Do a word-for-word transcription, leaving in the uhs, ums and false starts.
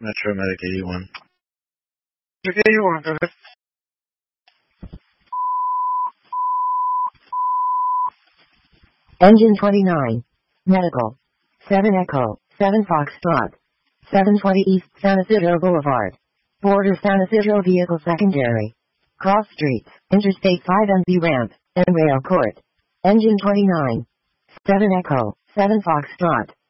Metro Medic eighty-one. Okay, you want to. Engine twenty-nine. Medical. seven Echo, seven Foxtrot. seven twenty East San Isidro Boulevard. Border San Isidro Vehicle Secondary. Cross Streets, Interstate five M B Ramp, and Rail Court. Engine twenty-nine. seven Echo, seven Foxtrot.